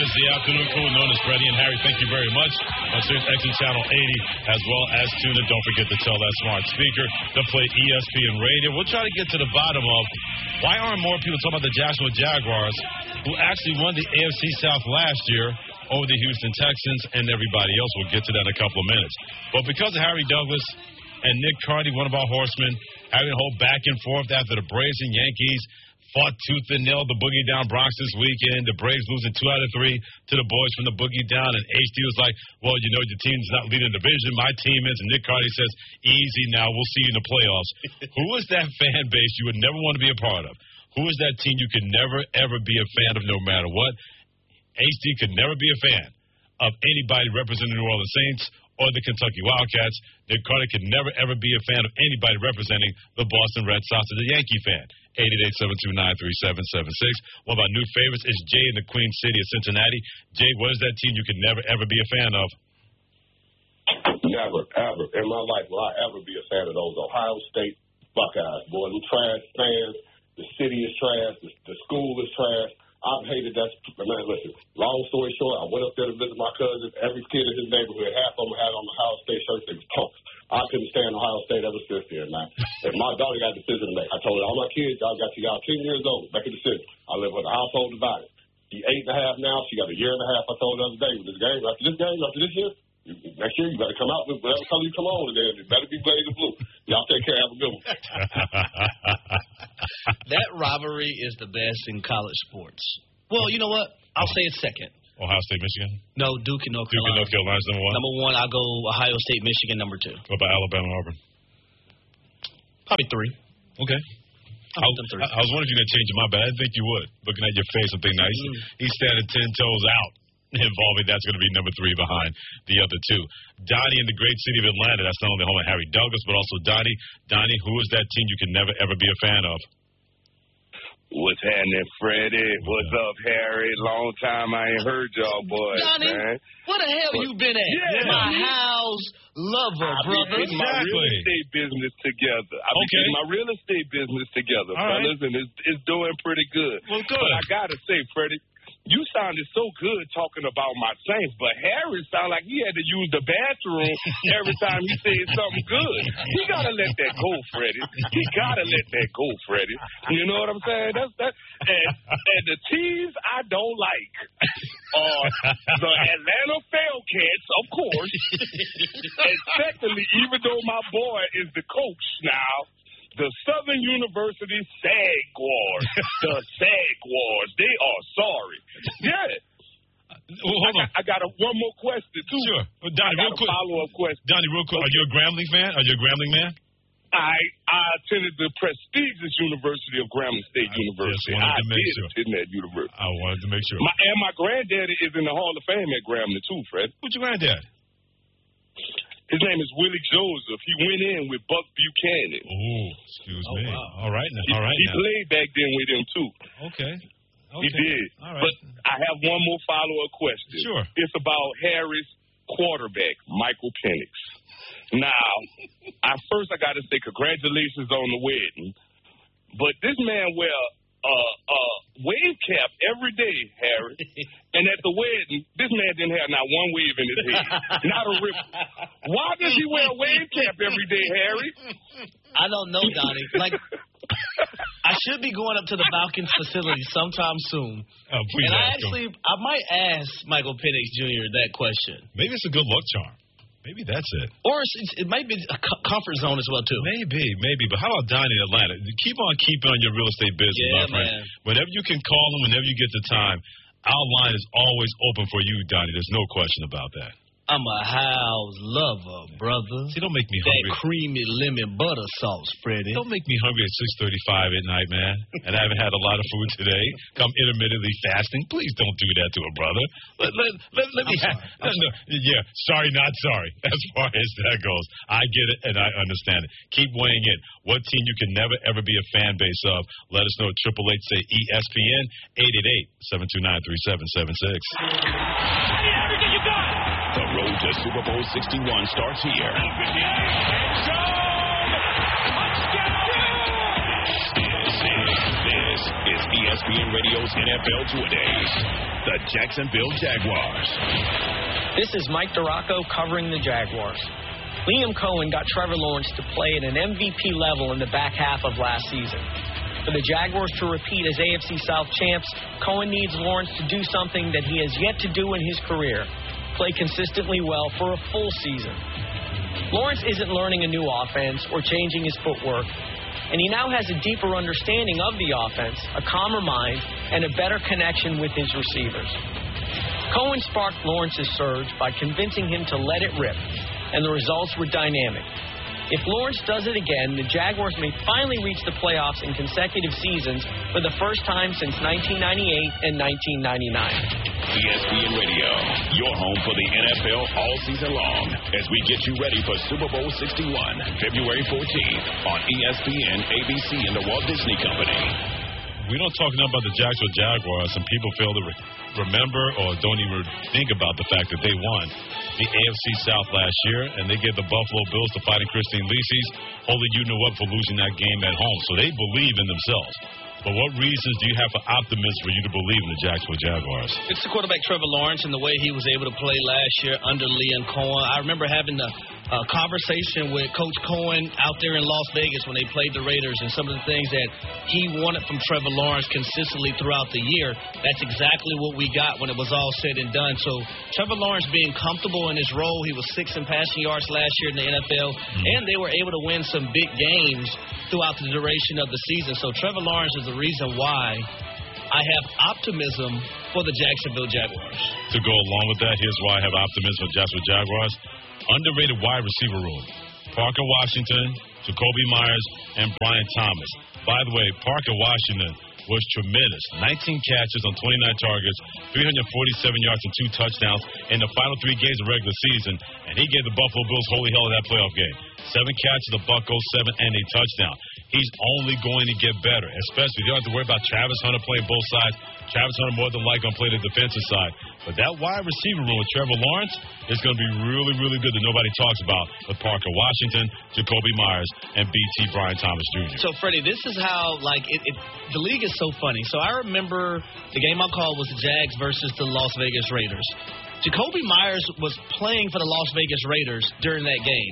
is the afternoon crew known as Freddie and Harry. Thank you very much. On Sirius XM Channel 80, as well as tune in. Don't forget to tell that smart speaker to play ESPN Radio. We'll try to get to the bottom of why aren't more people talking about the Jacksonville Jaguars, who actually won the AFC South last year over the Houston Texans and everybody else. We'll get to that in a couple of minutes. But because of Harry Douglas and Nick Cardy, one of our horsemen, having a whole back and forth after the Braves and Yankees fought tooth and nail the Boogie Down Bronx this weekend. The Braves losing 2 out of 3 to the boys from the Boogie Down. And HD was like, well, you know, your team's not leading the division. My team is. And Nick Cardy says, easy now. We'll see you in the playoffs. Who is that fan base you would never want to be a part of? Who is that team you could never, ever be a fan of no matter what? HD could never be a fan of anybody representing the New Orleans Saints or the Kentucky Wildcats. Nick Carter could never, ever be a fan of anybody representing the Boston Red Sox or the Yankee fan. 888-729-3776. One of our new favorites is Jay in the Queen City of Cincinnati. Jay, what is that team you could never, ever be a fan of? Never, ever. In my life will I ever be a fan of those Ohio State Buckeyes. Boy, them trash fans. The city is trash. The school is trash. I've hated that. Man, listen, long story short, I went up there to visit my cousin. Every kid in his neighborhood, half of them had on the Ohio State shirts. They was punks. I couldn't stand Ohio State ever since then, man. If my daughter got a decision to make, I told her, all my kids, y'all got to y'all 10 years old. Make a decision. I live with a household divided. She's 8.5 now. She got a year and a half. I told her the other day, with this game, after this year, next year you better come out with whatever color you come on today. It better be blaze and blue. Y'all take care. Have a good one. That rivalry is the best in college sports. Well, you know what? I'll say it's second. Ohio State, Michigan? No, Duke and North Carolina. Duke and North Carolina is number 1? Number 1, I'll go Ohio State, Michigan, number 2. What about Alabama and Auburn? Probably 3. Okay. I was wondering if you're going to change your mind, but I didn't think you would. Looking at your face, I'm thinking, he's standing 10 toes out. Involving that's going to be number 3 behind the other 2. Donnie in the great city of Atlanta. That's not only home of Harry Douglas, but also Donnie. Donnie, who is that team you can never, ever be a fan of? What's happening, Freddie? What's up, Harry? Long time I ain't heard y'all boys, Donnie, man. Where the hell you been at? Yeah. My house lover, brother. I've been getting my real estate business together. I've been getting my real estate business together, fellas, and it's doing pretty good. Well, good. But I got to say, Freddie, you sounded so good talking about my Saints, but Harry sounded like he had to use the bathroom every time he said something good. He got to let that go, Freddie. He got to let that go, Freddie. You know what I'm saying? And the teams I don't like are the Atlanta Falcons, of course. And secondly, even though my boy is the coach now, the Southern University Jaguars. The Jaguars. They are sorry. Yeah. Well, hold on. I got one more question, too. Sure. Well, Donnie, real quick. Follow-up question. Donnie, real quick. Are you a Grambling fan? I attended the prestigious University of Grambling State University. I did attend that university. I wanted to make sure. My granddaddy is in the Hall of Fame at Grambling, too, Fred. Who's your granddad? His name is Willie Joseph. He went in with Buck Buchanan. Oh, excuse me. Wow. All right now. He played back then with him, too. Okay. He did. All right. But I have one more follow-up question. Sure. It's about Harry's quarterback, Michael Penix. Now, I got to say congratulations on the wedding. But this man wear wave cap every day, Harry. And at the wedding, this man didn't have not one wave in his head. Not a ripple. Why does he wear a wave cap every day, Harry? I don't know, Donnie. Like, I should be going up to the Falcons facility sometime soon. Oh, please. And I might ask Michael Penix Jr. that question. Maybe it's a good luck charm. Maybe that's it. Or it might be a comfort zone as well, too. Maybe. But how about Donnie in Atlanta? Keep on keeping on your real estate business, my friend. Man. Whenever you can call him, whenever you get the time, our line is always open for you, Donnie. There's no question about that. I'm a house lover, brother. See, don't make me hungry. That creamy lemon butter sauce, Freddie. Don't make me hungry at 6:35 at night, man. And I haven't had a lot of food today. I'm intermittently fasting. Please don't do that to a brother. Let me have. No, yeah, sorry, not sorry. As far as that goes, I get it and I understand it. Keep weighing in. What team you can never ever be a fan base of? Let us know at 888 say ESPN 888-729-3776. Everything you got. The road to Super Bowl 61 starts here. This This is ESPN Radio's NFL Two-A-Days. The Jacksonville Jaguars. This is Mike Duraco covering the Jaguars. Liam Cohen got Trevor Lawrence to play at an MVP level in the back half of last season. For the Jaguars to repeat as AFC South champs, Cohen needs Lawrence to do something that he has yet to do in his career, play consistently well for a full season. Lawrence isn't learning a new offense or changing his footwork, and he now has a deeper understanding of the offense, a calmer mind, and a better connection with his receivers. Cohen sparked Lawrence's surge by convincing him to let it rip, and the results were dynamic. If Lawrence does it again, the Jaguars may finally reach the playoffs in consecutive seasons for the first time since 1998 and 1999. ESPN Radio, your home for the NFL all season long, as we get you ready for Super Bowl 61, February 14th on ESPN, ABC, and the Walt Disney Company. We don't talk enough about the Jacksonville Jaguars, and people fail to remember or don't even think about the fact that they won the AFC South last year, and they gave the Buffalo Bills to Fighting Christine Lisi's holy you-know-what for losing that game at home. So they believe in themselves. But what reasons do you have for optimism for you to believe in the Jacksonville Jaguars? It's the quarterback Trevor Lawrence and the way he was able to play last year under Liam Cohen. I remember having the conversation with Coach Cohen out there in Las Vegas when they played the Raiders, and some of the things that he wanted from Trevor Lawrence consistently throughout the year. That's exactly what we got when it was all said and done. So Trevor Lawrence being comfortable in his role, he was 6th in passing yards last year in the NFL, and they were able to win some big games throughout the duration of the season. So Trevor Lawrence is the reason why I have optimism for the Jacksonville Jaguars. To go along with that, here's why I have optimism for Jacksonville Jaguars. Underrated wide receiver room. Parker Washington, Jacoby Myers, and Brian Thomas. By the way, Parker Washington was tremendous. 19 catches on 29 targets, 347 yards and 2 touchdowns in the final 3 games of regular season, and he gave the Buffalo Bills holy hell in that playoff game. 7 catches, a buck, 7, and a touchdown. He's only going to get better, especially you don't have to worry about Travis Hunter playing both sides. Travis Hunter more than likely going to play the defensive side. But that wide receiver room with Trevor Lawrence is going to be really, really good that nobody talks about with Parker Washington, Jacoby Myers, and BT Brian Thomas Jr. So, Freddie, this is how, the league is so funny. So I remember the game I called was the Jags versus the Las Vegas Raiders. Jacoby Myers was playing for the Las Vegas Raiders during that game.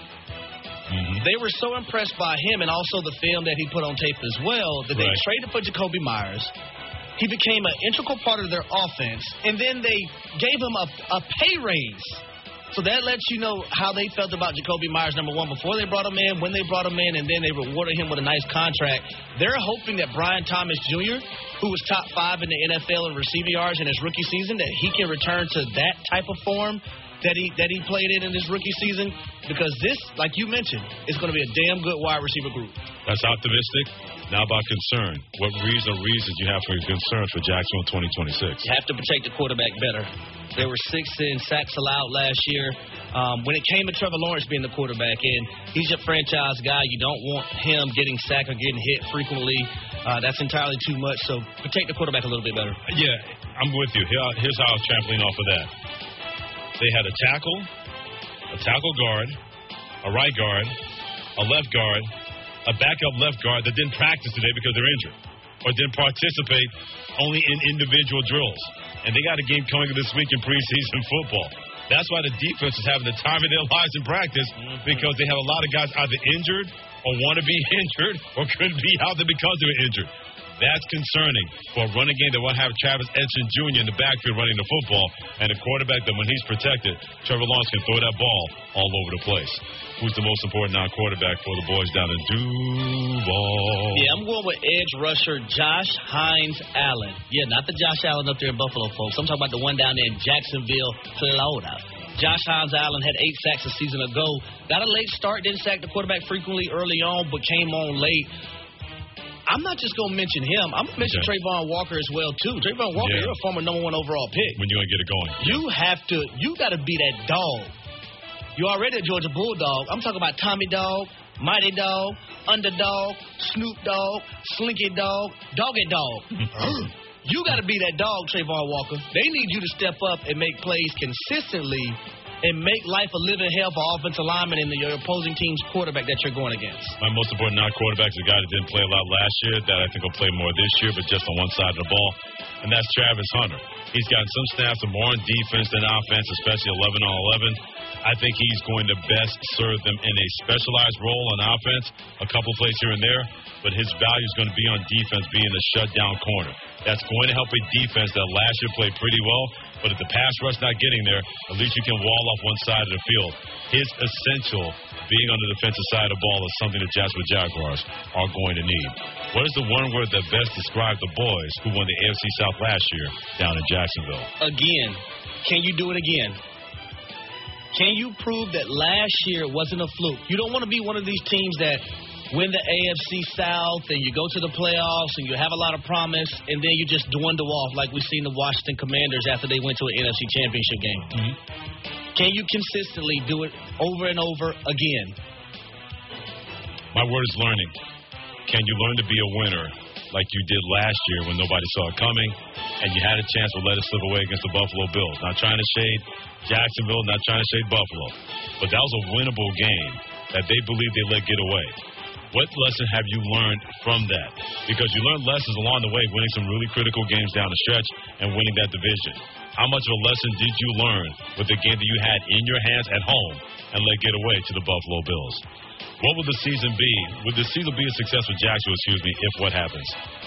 They were so impressed by him and also the film that he put on tape as well that they traded for Jacoby Myers. He became an integral part of their offense, and then they gave him a pay raise. So that lets you know how they felt about Jacoby Myers, number one, before they brought him in, when they brought him in, and then they rewarded him with a nice contract. They're hoping that Brian Thomas Jr., who was top 5 in the NFL in receiving yards in his rookie season, that he can return to that type of form that he played in his rookie season, because this, like you mentioned, is going to be a damn good wide receiver group. That's optimistic. Now about concern. What reasons you have for concern for Jacksonville in 2026? You have to protect the quarterback better. They were 6th in sacks allowed last year. When it came to Trevor Lawrence being the quarterback, and he's your franchise guy, you don't want him getting sacked or getting hit frequently. That's entirely too much, so protect the quarterback a little bit better. Yeah, I'm with you. Here's how I was trampoline off of that. They had a tackle guard, a right guard, a left guard, a backup left guard that didn't practice today because they're injured or didn't participate only in individual drills. And they got a game coming this week in preseason football. That's why the defense is having the time of their lives in practice, because they have a lot of guys either injured or want to be injured or could be out there because they're injured. That's concerning for a running game that won't have Travis Etienne Jr. in the backfield running the football, and a quarterback that when he's protected, Trevor Lawrence can throw that ball all over the place. Who's the most important non-quarterback for the boys down in Duval? Yeah, I'm going with edge rusher Josh Hines Allen. Yeah, not the Josh Allen up there in Buffalo, folks. I'm talking about the one down there in Jacksonville, Florida. Josh Hines Allen had 8 sacks a season ago. Got a late start, didn't sack the quarterback frequently early on, but came on late. I'm not just going to mention him. I'm going to mention Trayvon Walker as well, too. Trayvon Walker, you're a former number 1 overall pick. When you're going to get it going. You got to be that dog. You're already a Georgia Bulldog. I'm talking about Tommy Dog, Mighty Dog, Underdog, Snoop Dogg, Slinky Dog, Doggy Dog. You got to be that dog, Trayvon Walker. They need you to step up and make plays consistently and make life a living hell for offensive linemen and your opposing team's quarterback that you're going against. My most important non-quarterback is a guy that didn't play a lot last year that I think will play more this year, but just on one side of the ball, and that's Travis Hunter. He's gotten some snaps of more on defense than offense, especially 11-on-11. I think he's going to best serve them in a specialized role on offense, a couple plays here and there, but his value is going to be on defense being a shutdown corner. That's going to help a defense that last year played pretty well, but if the pass rush not getting there, at least you can wall off one side of the field. His essential being on the defensive side of the ball is something the Jacksonville Jaguars are going to need. What is the one word that best describes the boys who won the AFC South last year down in Jacksonville? Again. Can you do it again? Can you prove that last year wasn't a fluke? You don't want to be one of these teams that win the AFC South and you go to the playoffs and you have a lot of promise and then you just dwindle off like we've seen the Washington Commanders after they went to an NFC Championship game. Mm-hmm. Can you consistently do it over and over again? My word is learning. Can you learn to be a winner like you did last year when nobody saw it coming and you had a chance to let it slip away against the Buffalo Bills? Not trying to shade Jacksonville, not trying to shade Buffalo, but that was a winnable game that they believe they let get away. What lesson have you learned from that? Because you learned lessons along the way, winning some really critical games down the stretch and winning that division. How much of a lesson did you learn with the game that you had in your hands at home and let get away to the Buffalo Bills? What will the season be? Would the season be a success with Jacksonville, if what happens?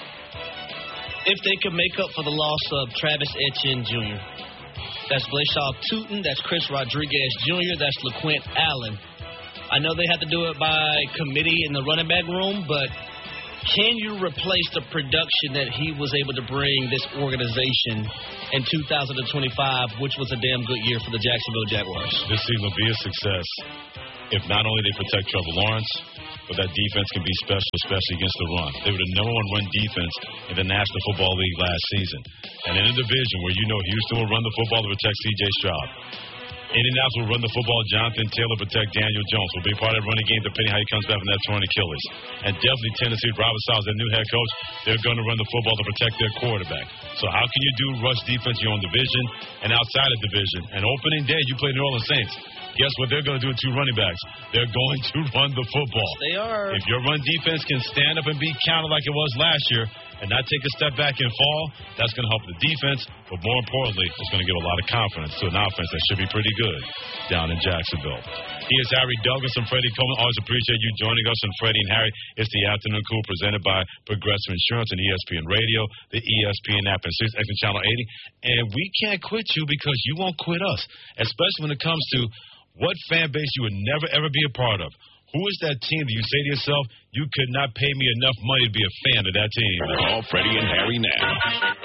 If they could make up for the loss of Travis Etienne Jr., that's Blaishaw Tootin, that's Chris Rodriguez Jr., that's LaQuint Allen. I know they have to do it by committee in the running back room, but can you replace the production that he was able to bring this organization in 2025, which was a damn good year for the Jacksonville Jaguars? This season will be a success if not only they protect Trevor Lawrence, but that defense can be special, especially against the run. They were the number one run defense in the National Football League last season. And in a division where you know Houston will run the football to protect C.J. Stroud. Indianapolis will run the football. Jonathan Taylor protect Daniel Jones. Will be part of the running game depending how he comes back from that torn Achilles. And definitely Tennessee, Robert Saleh, their new head coach, they're going to run the football to protect their quarterback. So how can you do rush defense in your own division and outside of division? And opening day, you play New Orleans Saints. Guess what they're going to do with two running backs? They're going to run the football. They are. If your run defense can stand up and be counted like it was last year and not take a step back and fall, that's going to help the defense. But more importantly, it's going to give a lot of confidence to an offense that should be pretty good down in Jacksonville. He is Harry Douglas and Freddie Coleman. Always appreciate you joining us. And Freddie and Harry, it's the Afternoon Cool presented by Progressive Insurance and ESPN Radio, the ESPN app, and 6X and Channel 80. And we can't quit you because you won't quit us, especially when it comes to what fan base you would never, ever be a part of. Who is that team that you say to yourself, you could not pay me enough money to be a fan of that team? Call Freddie and Harry now.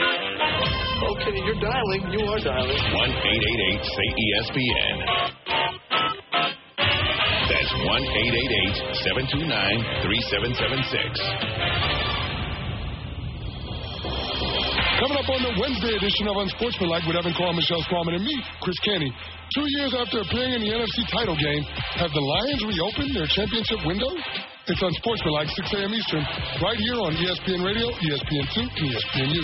Okay, you're dialing. You are dialing. 1-888-SAY-ESPN. That's 1-888-729-3776. Coming up on the Wednesday edition of Unsportsmanlike with Evan Carl, Michelle Squamman, and me, Chris Kenny. 2 years after appearing in the NFC title game, have the Lions reopened their championship window? It's Unsportsmanlike, 6 a.m. Eastern, right here on ESPN Radio, ESPN2, and ESPNU.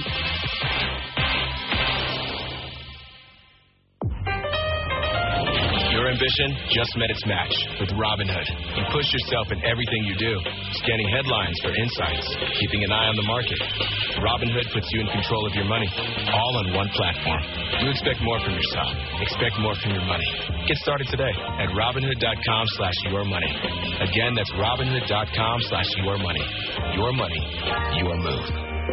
Your ambition just met its match with Robinhood. You push yourself in everything you do, scanning headlines for insights, keeping an eye on the market. Robinhood puts you in control of your money, all on one platform. You expect more from yourself. Expect more from your money. Get started today at Robinhood.com/yourmoney. Again, that's Robinhood.com/yourmoney. Your money, your move.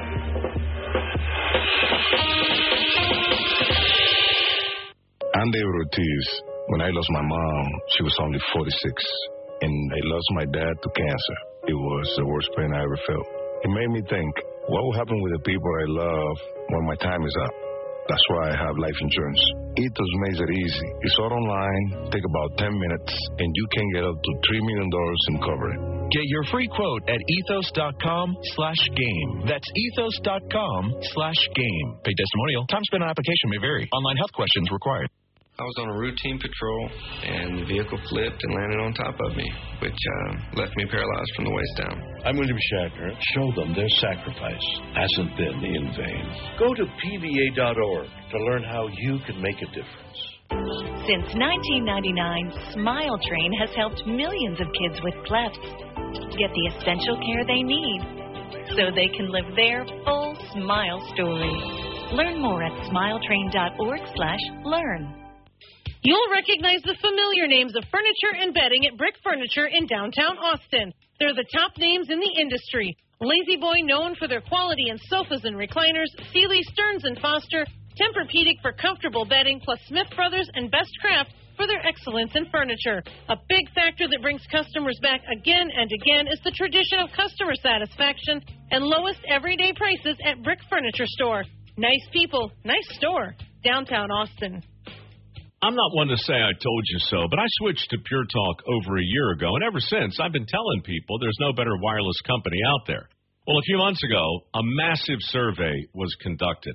I'm David Ortiz. When I lost my mom, she was only 46, and I lost my dad to cancer. It was the worst pain I ever felt. It made me think, what will happen with the people I love when my time is up? That's why I have life insurance. Ethos makes it easy. It's all online, take about 10 minutes, and you can get up to $3 million in coverage. Get your free quote at ethos.com/game. That's ethos.com/game. Paid testimonial. Time spent on application may vary. Online health questions required. I was on a routine patrol, and the vehicle flipped and landed on top of me, which left me paralyzed from the waist down. I'm William Shatner. Show them their sacrifice hasn't been in vain. Go to PVA.org to learn how you can make a difference. Since 1999, Smile Train has helped millions of kids with clefts get the essential care they need so they can live their full smile story. Learn more at smiletrain.org/learn. You'll recognize the familiar names of furniture and bedding at Brick Furniture in downtown Austin. They're the top names in the industry. Lazy Boy, known for their quality in sofas and recliners, Sealy, Stearns & Foster, Tempur-Pedic for comfortable bedding, plus Smith Brothers and Best Craft for their excellence in furniture. A big factor that brings customers back again and again is the tradition of customer satisfaction and lowest everyday prices at Brick Furniture Store. Nice people, nice store, downtown Austin. I'm not one to say I told you so, but I switched to Pure Talk over a year ago, and ever since, I've been telling people there's no better wireless company out there. Well, a few months ago, a massive survey was conducted.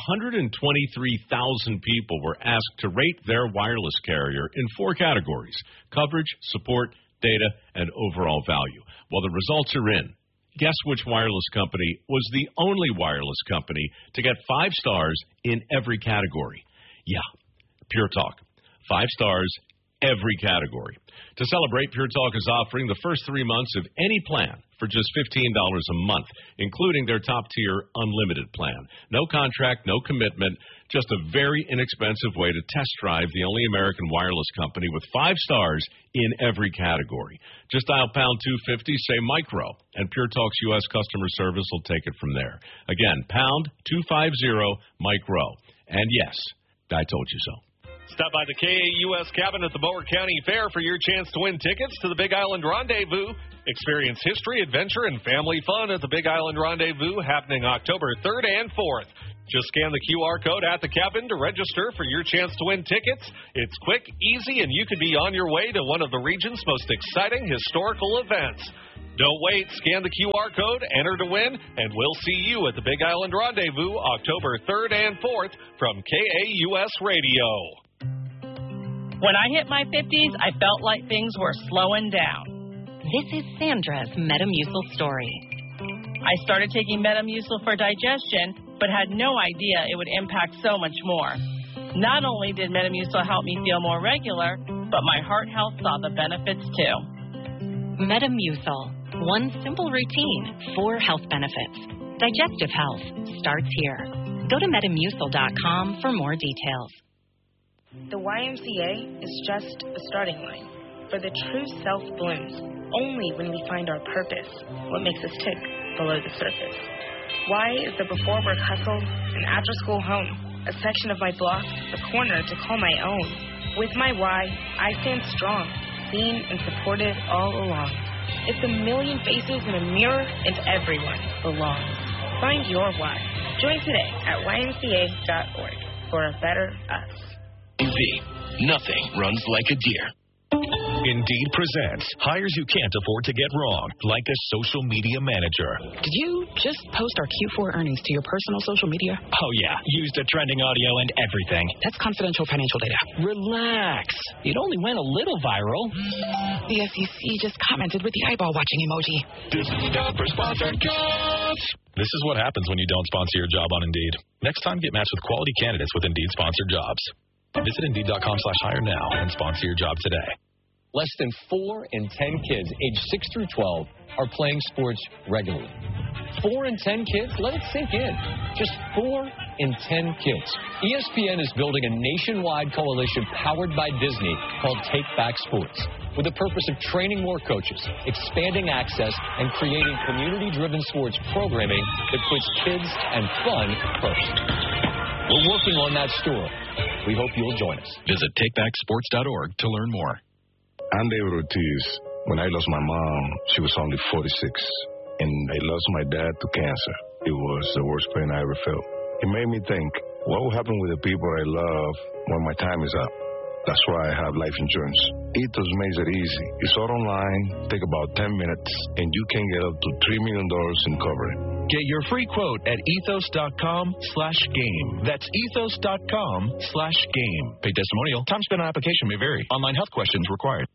123,000 people were asked to rate their wireless carrier in 4 categories: coverage, support, data, and overall value. Well, the results are in. Guess which wireless company was the only wireless company to get 5 stars in every category? Yeah, Pure Talk. 5 stars, every category. To celebrate, Pure Talk is offering the first 3 months of any plan for just $15 a month, including their top-tier unlimited plan. No contract, no commitment, just a very inexpensive way to test drive the only American wireless company with 5 stars in every category. Just dial pound 250, say micro, and Pure Talk's U.S. customer service will take it from there. Again, pound 250, micro. And yes, I told you so. Stop by the KAUS cabin at the Bower County Fair for your chance to win tickets to the Big Island Rendezvous. Experience history, adventure, and family fun at the Big Island Rendezvous happening October 3rd and 4th. Just scan the QR code at the cabin to register for your chance to win tickets. It's quick, easy, and you could be on your way to one of the region's most exciting historical events. Don't wait. Scan the QR code, enter to win, and we'll see you at the Big Island Rendezvous October 3rd and 4th from KAUS Radio. When I hit my 50s, I felt like things were slowing down. This is Sandra's Metamucil story. I started taking Metamucil for digestion, but had no idea it would impact so much more. Not only did Metamucil help me feel more regular, but my heart health saw the benefits too. Metamucil. One simple routine, 4 health benefits. Digestive health starts here. Go to Metamucil.com for more details. The YMCA is just a starting line, for the true self blooms only when we find our purpose, what makes us tick below the surface. Y is the before work hustle, an after school home, a section of my block, a corner to call my own. With my Y, I stand strong, seen and supported all along. It's a million faces in a mirror, and everyone belongs. Find your Y. Join today at ymca.org for a better us. Indeed, nothing runs like a deer. Indeed presents hires you can't afford to get wrong, like a social media manager. Did you just post our Q4 earnings to your personal social media? Oh, yeah. Used the trending audio and everything. That's confidential financial data. Relax. It only went a little viral. The SEC just commented with the eyeball-watching emoji. Disney for sponsored jobs. This is what happens when you don't sponsor your job on Indeed. Next time, get matched with quality candidates with Indeed sponsored jobs. Visit Indeed.com/hire now and sponsor your job today. Less than 4 in 10 kids aged 6 through 12 are playing sports regularly. 4 in 10 kids? Let it sink in. Just 4 in 10 kids. ESPN is building a nationwide coalition powered by Disney called Take Back Sports, with the purpose of training more coaches, expanding access, and creating community-driven sports programming that puts kids and fun first. We're working on that story. We hope you'll join us. Visit takebacksports.org to learn more. Andy Ortiz, when I lost my mom, she was only 46. And I lost my dad to cancer. It was the worst pain I ever felt. It made me think, what will happen with the people I love when my time is up? That's why I have life insurance. Ethos makes it easy. It's all online, take about 10 minutes, and you can get up to $3 million in coverage. Get your free quote at ethos.com/game. That's ethos.com/game. Paid testimonial. Time spent on application may vary. Online health questions required.